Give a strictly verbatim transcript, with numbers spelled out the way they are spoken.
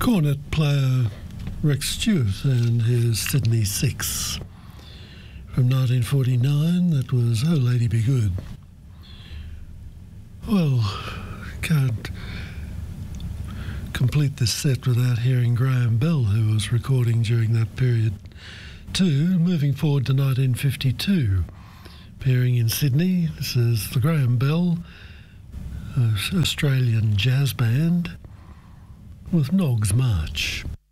cornet player Rex Stewart and his Sydney Six. From nineteen forty-nine, that was Oh Lady Be Good. Well, can't complete this set without hearing Graham Bell, who was recording during that period too. Moving forward to nineteen fifty-two, appearing in Sydney, this is the Graham Bell uh, Australian jazz band with Nog's March.